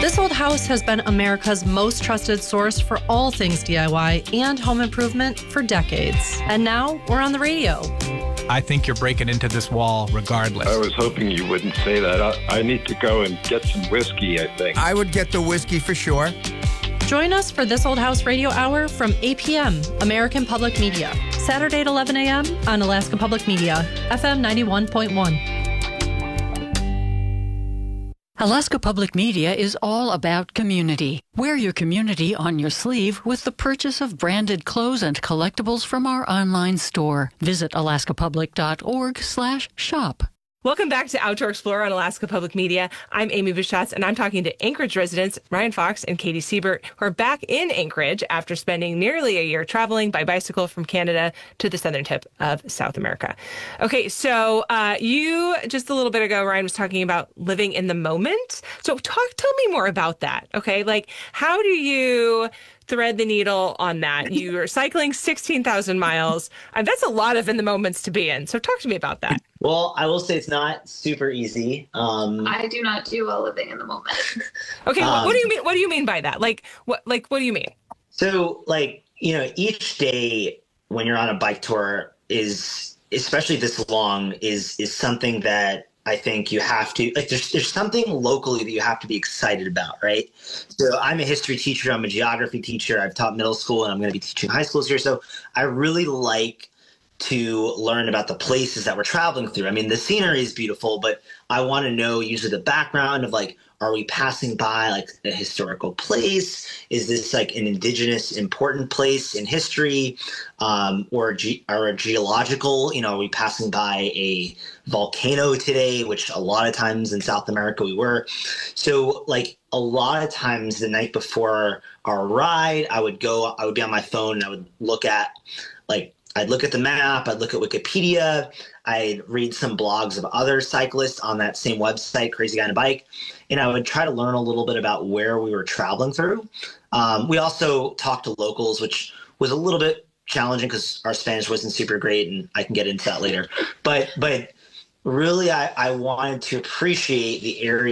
This Old House has been America's most trusted source for all things DIY and home improvement for decades. And now we're on the radio. I think you're breaking into this wall regardless. I was hoping you wouldn't say that. I need to go and get some whiskey, I think. I would get the whiskey for sure. Join us for This Old House Radio Hour from 8 p.m. American Public Media. Saturday at 11 a.m. on Alaska Public Media, FM 91.1. Alaska Public Media is all about community. Wear your community on your sleeve with the purchase of branded clothes and collectibles from our online store. Visit alaskapublic.org/shop. Welcome back to Outdoor Explorer on Alaska Public Media. I'm Amy Bishatz, and I'm talking to Anchorage residents Ryan Fox and Katie Siebert, who are back in Anchorage after spending nearly a year traveling by bicycle from Canada to the southern tip of South America. Okay, so you, just a little bit ago, Ryan was talking about living in the moment. So tell me more about that, okay? Like, how do you thread the needle on that? You are cycling 16,000 miles. That's a lot of in the moments to be in. So talk to me about that. Well, I will say it's not super easy. I do not do well living in the moment. Okay, what do you mean? What do you mean by that? What do you mean? So, each day when you're on a bike tour is, especially this long, is something that I think you have to, there's something locally that you have to be excited about, right? So I'm a history teacher. I'm a geography teacher. I've taught middle school, and I'm going to be teaching high schools here. So I really like to learn about the places that we're traveling through. I mean, the scenery is beautiful, but I want to know usually the background of are we passing by a historical place? Is this an indigenous important place in history, or a geological? Are we passing by a volcano today? Which a lot of times in South America we were. So a lot of times the night before our ride, I would be on my phone and I would look at I'd look at the map, I'd look at Wikipedia, I'd read some blogs of other cyclists on that same website, Crazy Guy on a Bike, and I would try to learn a little bit about where we were traveling through. We also talked to locals, which was a little bit challenging because our Spanish wasn't super great, and I can get into that later. But really, I wanted to appreciate the area